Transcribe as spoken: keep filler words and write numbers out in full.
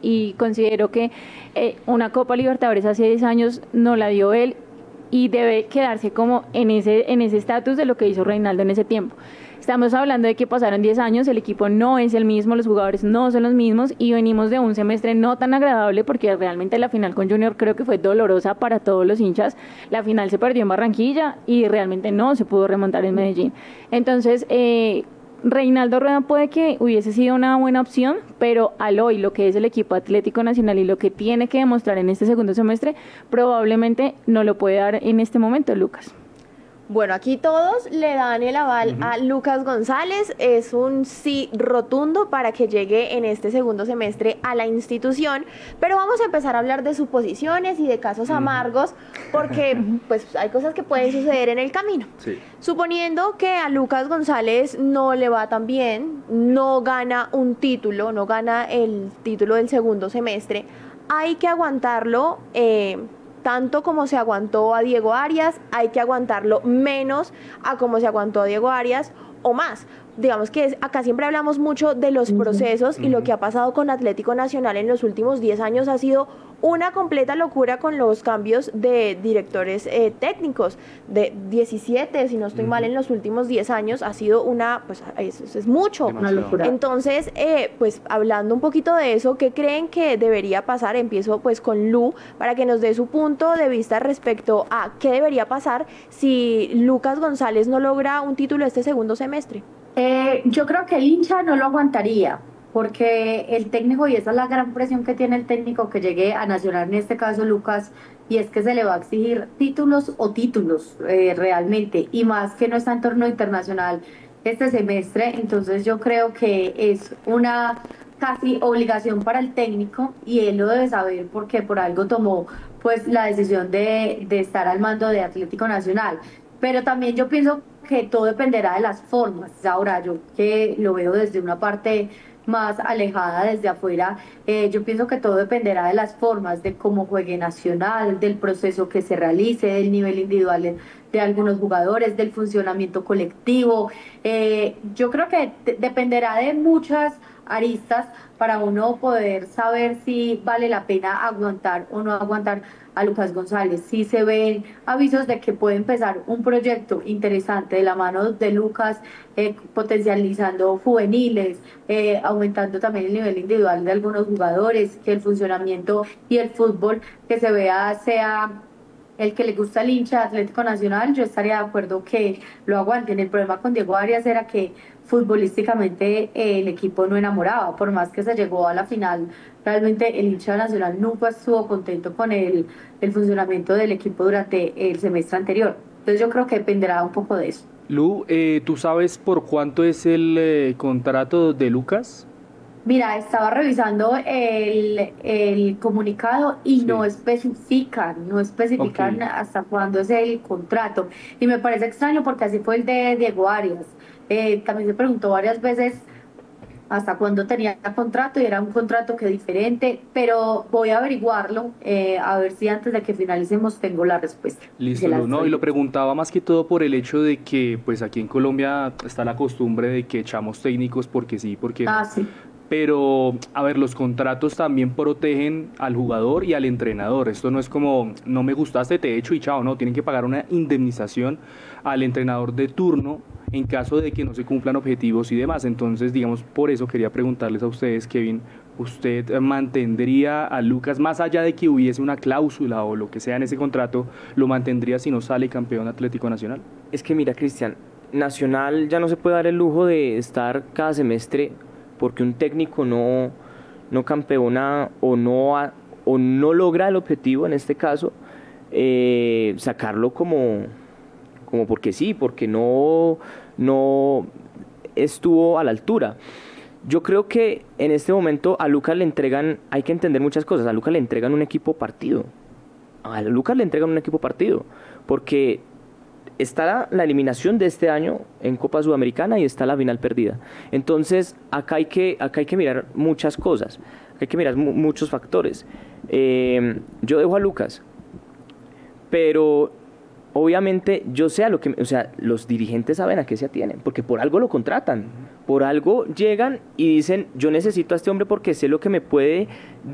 y considero que eh, una Copa Libertadores hace diez años no la dio él y debe quedarse como en ese en ese estatus de lo que hizo Reinaldo en ese tiempo. Estamos hablando de que pasaron diez años, el equipo no es el mismo, los jugadores no son los mismos y venimos de un semestre no tan agradable porque realmente la final con Junior creo que fue dolorosa para todos los hinchas. La final se perdió en Barranquilla y realmente no se pudo remontar en Medellín. Entonces, eh, Reinaldo Rueda puede que hubiese sido una buena opción, pero al hoy lo que es el equipo Atlético Nacional y lo que tiene que demostrar en este segundo semestre, probablemente no lo puede dar en este momento, Lucas. Bueno, aquí todos le dan el aval uh-huh. a Lucas González, es un sí rotundo para que llegue en este segundo semestre a la institución, pero vamos a empezar a hablar de suposiciones y de casos uh-huh. amargos, porque pues hay cosas que pueden suceder en el camino. Sí. Suponiendo que a Lucas González no le va tan bien, no gana un título, no gana el título del segundo semestre, hay que aguantarlo, eh, tanto como se aguantó a Diego Arias, hay que aguantarlo menos a como se aguantó a Diego Arias o más. Digamos que es, acá siempre hablamos mucho de los uh-huh. procesos uh-huh. y lo que ha pasado con Atlético Nacional en los últimos diez años ha sido una completa locura con los cambios de directores eh, técnicos, de diecisiete, si no estoy uh-huh. mal, en los últimos diez años ha sido una, pues eso es, es mucho. Una locura. Entonces, eh, pues hablando un poquito de eso, ¿qué creen que debería pasar? Empiezo pues con Lu, para que nos dé su punto de vista respecto a qué debería pasar si Lucas González no logra un título este segundo semestre. Eh, yo creo que el hincha no lo aguantaría, porque el técnico, y esa es la gran presión que tiene el técnico que llegue a Nacional, en este caso Lucas, y es que se le va a exigir títulos o títulos eh, realmente, y más que no está en torneo internacional este semestre. Entonces yo creo que es una casi obligación para el técnico, y él lo debe saber porque por algo tomó pues la decisión de, de estar al mando de Atlético Nacional. Pero también yo pienso que todo dependerá de las formas. Ahora, yo que lo veo desde una parte más alejada, desde afuera, eh, yo pienso que todo dependerá de las formas, de cómo juegue Nacional, del proceso que se realice, del nivel individual de, de algunos jugadores, del funcionamiento colectivo. Eh, yo creo que dependerá de muchas aristas para uno poder saber si vale la pena aguantar o no aguantar a Lucas González. Si se ven avisos de que puede empezar un proyecto interesante de la mano de Lucas, eh, potencializando juveniles, eh, aumentando también el nivel individual de algunos jugadores, que el funcionamiento y el fútbol que se vea sea el que le gusta al hincha de Atlético Nacional, yo estaría de acuerdo que lo aguanten. El problema con Diego Arias era que futbolísticamente eh, el equipo no enamoraba, por más que se llegó a la final, realmente el hincha nacional nunca estuvo contento con el, el funcionamiento del equipo durante el semestre anterior. Entonces yo creo que dependerá un poco de eso. Lu, eh, ¿tú sabes por cuánto es el eh, contrato de Lucas? Mira, estaba revisando el, el comunicado y sí. no especifican, no especifican okay. hasta cuándo es el contrato. Y me parece extraño porque así fue el de Diego Arias. Eh, también se preguntó varias veces hasta cuándo tenía contrato y era un contrato que diferente, pero voy a averiguarlo, eh, a ver si antes de que finalicemos tengo la respuesta. Listo, Lu, no, y lo preguntaba más que todo por el hecho de que pues aquí en Colombia está la costumbre de que echamos técnicos porque sí, porque ah, no. Sí. Pero, a ver, los contratos también protegen al jugador y al entrenador. Esto no es como, no me gustaste, te echo y chao, no. Tienen que pagar una indemnización al entrenador de turno en caso de que no se cumplan objetivos y demás. Entonces, digamos, por eso quería preguntarles a ustedes, Kevin, ¿usted mantendría a Lucas, más allá de que hubiese una cláusula o lo que sea en ese contrato, lo mantendría si no sale campeón Atlético Nacional? Es que mira, Cristian, Nacional ya no se puede dar el lujo de estar cada semestre porque un técnico no, no campeona o no, ha, o no logra el objetivo, en este caso, eh, sacarlo como, como porque sí, porque no, no estuvo a la altura. Yo creo que en este momento a Lucas le entregan, hay que entender muchas cosas, a Lucas le entregan un equipo partido, a Lucas le entregan un equipo partido, porque está la eliminación de este año en Copa Sudamericana y está la final perdida. Entonces, acá hay que, acá hay que mirar muchas cosas, hay que mirar mu muchos factores. Eh, yo dejo a Lucas, pero obviamente yo sé a lo que, o sea, los dirigentes saben a qué se atienen, porque por algo lo contratan, por algo llegan y dicen, yo necesito a este hombre porque sé lo que me puede